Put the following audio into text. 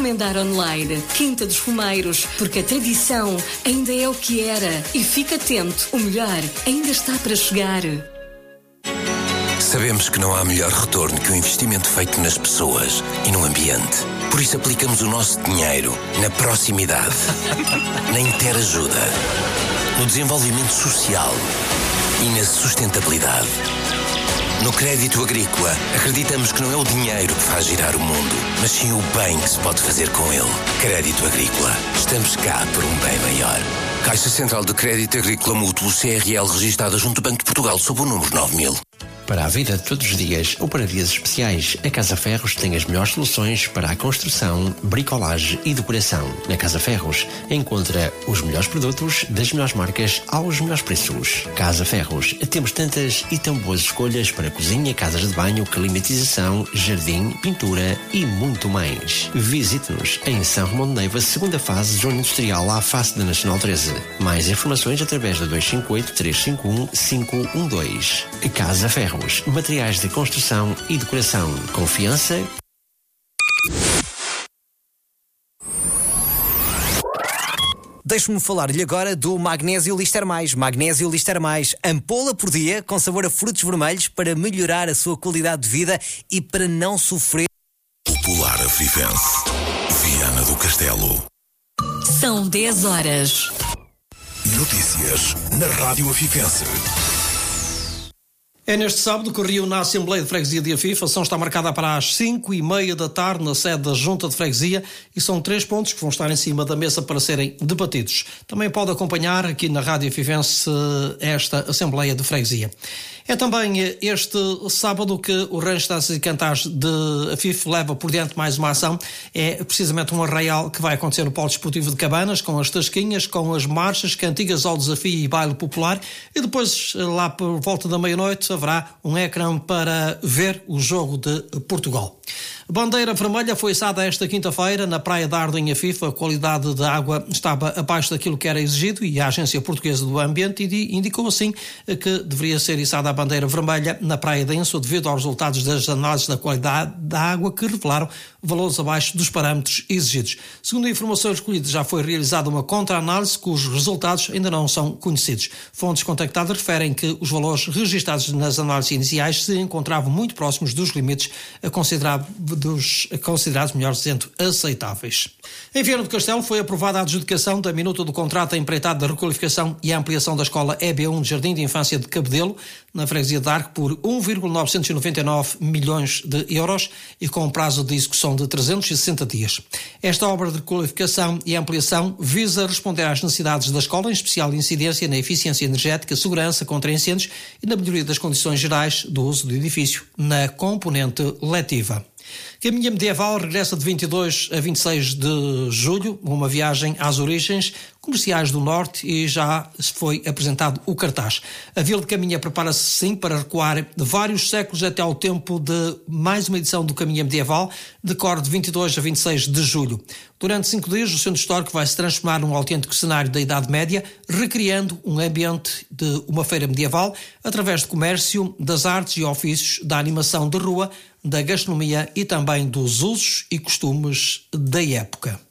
encomendar online. Quinta dos Romeiros, porque a tradição ainda é o que era. E fica atento, o melhor ainda está para chegar. Sabemos que não há melhor retorno que o investimento feito nas pessoas e no ambiente. Por isso aplicamos o nosso dinheiro na proximidade, na interajuda, no desenvolvimento social e na sustentabilidade. No crédito agrícola, acreditamos que não é o dinheiro que faz girar o mundo, mas sim o bem que se pode fazer com ele. Crédito agrícola. Estamos cá por um bem maior. Caixa Central de Crédito Agrícola Mútuo CRL, registada junto ao Banco de Portugal sob o número 9000. Para a vida de todos os dias ou para dias especiais, a Casa Ferros tem as melhores soluções para a construção, bricolagem e decoração. Na Casa Ferros encontra os melhores produtos das melhores marcas aos melhores preços. Casa Ferros, temos tantas e tão boas escolhas para cozinha, casas de banho, climatização, jardim, pintura e muito mais. Visite-nos em São Romão de Neiva, segunda fase, zona industrial, à face da Nacional 13. Mais informações através da 258-351-512. Casa Ferros. Materiais de construção e decoração. Confiança. Deixe-me falar-lhe agora do Magnésio Lister Mais. Magnésio Lister Mais. Ampola por dia com sabor a frutos vermelhos para melhorar a sua qualidade de vida e para não sofrer. Popular Afivense. Viana do Castelo. São 10 horas. Notícias na Rádio Afivense. É neste sábado que reúne na Assembleia de Freguesia de Afife. A sessão está marcada para as 5:30 da tarde na sede da Junta de Freguesia e são 3 pontos que vão estar em cima da mesa para serem debatidos. Também pode acompanhar aqui na Rádio Afifense esta Assembleia de Freguesia. É também este sábado que o Rancho das e Cantares de Afife leva por diante mais uma ação. É precisamente um arraial que vai acontecer no Polo Desportivo de Cabanas, com as tasquinhas, com as marchas, cantigas ao desafio e baile popular. E depois, lá por volta da meia-noite, haverá um ecrã para ver o jogo de Portugal. A bandeira vermelha foi içada esta quinta-feira na Praia da Ardo, em Afife. A qualidade da água estava abaixo daquilo que era exigido e a Agência Portuguesa do Ambiente indicou assim que deveria ser içada a bandeira vermelha na Praia de Enso devido aos resultados das análises da qualidade da água que revelaram valores abaixo dos parâmetros exigidos. Segundo a informação escolhida, já foi realizada uma contra-análise cujos resultados ainda não são conhecidos. Fontes contactadas referem que os valores registados nas análises iniciais se encontravam muito próximos dos limites considerados, melhor dizendo, aceitáveis. Em Viana do Castelo foi aprovada a adjudicação da minuta do contrato empreitado da requalificação e ampliação da escola EB1 de Jardim de Infância de Cabedelo, na freguesia de Arco, por 1,999 milhões de euros e com um prazo de execução de 360 dias. Esta obra de requalificação e ampliação visa responder às necessidades da escola, em especial incidência na eficiência energética, segurança contra incêndios e na melhoria das condições gerais do uso do edifício, na componente letiva. Caminha Medieval regressa de 22 a 26 de julho, uma viagem às origens comerciais do Norte, e já foi apresentado o cartaz. A Vila de Caminha prepara-se sim para recuar vários séculos até ao tempo de mais uma edição do Caminha Medieval, decorre de 22 a 26 de julho. Durante 5 dias, o Centro Histórico vai se transformar num autêntico cenário da Idade Média, recriando um ambiente de uma feira medieval através do comércio, das artes e ofícios, da animação de rua, da gastronomia e também dos usos e costumes da época.